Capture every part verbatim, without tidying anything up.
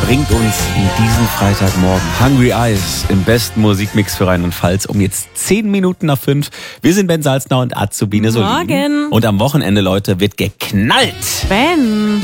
bringt uns in diesen Freitagmorgen Hungry Eyes im besten Musikmix für Rheinland-Pfalz um jetzt zehn Minuten nach fünf. Wir sind Ben Salzner und Azubine Solin. Morgen. Und am Wochenende, Leute, wird geknallt. Ben,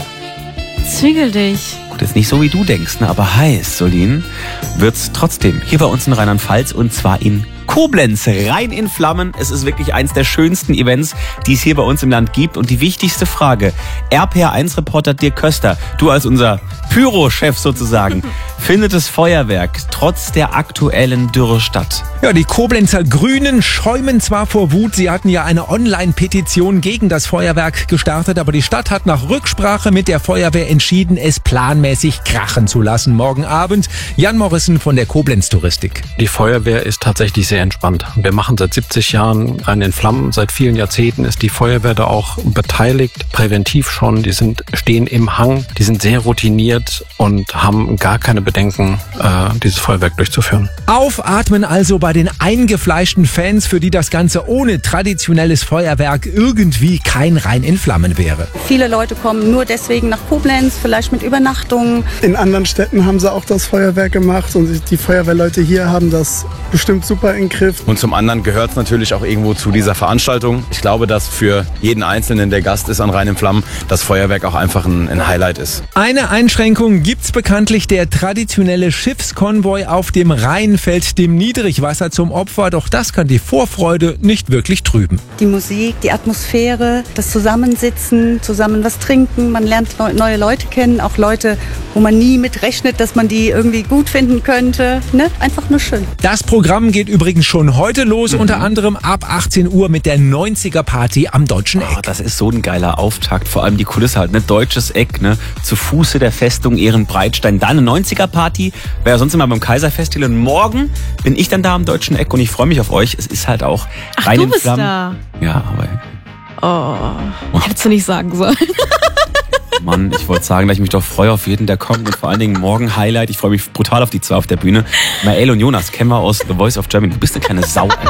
zügel dich. Gut, ist nicht so, wie du denkst, ne? Aber heiß, Solin, wird's trotzdem hier bei uns in Rheinland-Pfalz und zwar in Koblenz, Rhein in Flammen. Es ist wirklich eins der schönsten Events, die es hier bei uns im Land gibt. Und die wichtigste Frage, R P R eins Reporter Dirk Köster, du als unser Pyro-Chef sozusagen, findet das Feuerwerk trotz der aktuellen Dürre statt? Ja, die Koblenzer Grünen schäumen zwar vor Wut, sie hatten ja eine Online-Petition gegen das Feuerwerk gestartet, aber die Stadt hat nach Rücksprache mit der Feuerwehr entschieden, es planmäßig krachen zu lassen. Morgen Abend Jan Morrison von der Koblenz Touristik. Die Feuerwehr ist tatsächlich sehr entspannt. Wir machen seit siebzig Jahren Rhein in Flammen. Seit vielen Jahrzehnten ist die Feuerwehr da auch beteiligt, präventiv schon. Die sind stehen im Hang, die sind sehr routiniert und haben gar keine Bedenken, äh, dieses Feuerwerk durchzuführen. Aufatmen also bei den eingefleischten Fans, für die das Ganze ohne traditionelles Feuerwerk irgendwie kein Rhein in Flammen wäre. Viele Leute kommen nur deswegen nach Koblenz, vielleicht mit Übernachtungen. In anderen Städten haben sie auch das Feuerwerk gemacht und die Feuerwehrleute hier haben das bestimmt super in den Griff. Und zum anderen gehört es natürlich auch irgendwo zu dieser Veranstaltung. Ich glaube, dass für jeden Einzelnen, der Gast ist an Rhein in Flammen, das Feuerwerk auch einfach ein, ein Highlight ist. Eine Einschränkung gibt's bekanntlich. Der traditionelle Schiffskonvoi auf dem Rhein fällt dem Niedrigwasser zum Opfer. Doch das kann die Vorfreude nicht wirklich trüben. Die Musik, die Atmosphäre, das Zusammensitzen, zusammen was trinken. Man lernt neue Leute kennen, auch Leute, wo man nie mit rechnet, dass man die irgendwie gut finden könnte. Ne? Einfach nur schön. Das Programm geht übrigens schon heute los, mhm. unter anderem ab achtzehn Uhr mit der neunziger Party am Deutschen Eck. Oh, das ist so ein geiler Auftakt, vor allem die Kulisse halt, ne? Deutsches Eck, ne? Zu Fuße der Festung Ehrenbreitstein. Da eine neunziger Party, wäre ja sonst immer beim Kaiserfestival. Und morgen bin ich dann da am Deutschen Eck und ich freue mich auf euch. Es ist halt auch Ach, Rhein du in bist Flammen. Da. Ja, aber... Oh, hättest du nicht sagen sollen. Mann, ich wollte sagen, dass ich mich doch freue auf jeden, der kommt. Und vor allen Dingen morgen Highlight. Ich freue mich brutal auf die zwei auf der Bühne. Mael und Jonas kennen wir aus The Voice of Germany. Du bist eine kleine Sau, Alter.